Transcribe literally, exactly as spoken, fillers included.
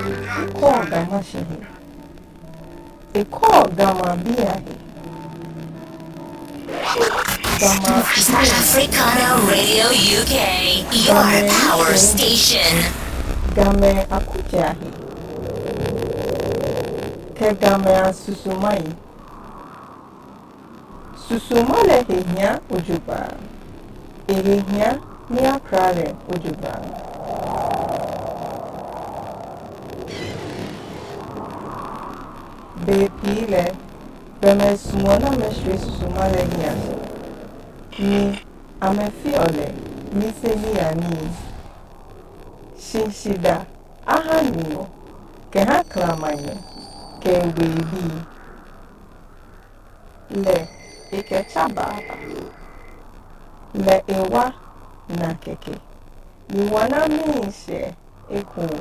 Call Gamashi. A call Gama Biahi. Gama Africana Radio U K, your power station. Game Akujahi. Kegame Susumai. Susumale Henya Ujuba. Ehenya Nia Krale Ujuba. Bepile Beme Sumona Meshwe Susumale Henya. Ni Amefiole Miseni Ani Shinshida Ahanino Keha Klamanye Kewebi Le Ikechaba Le Ewa Na Keke Niwana Mishe Eku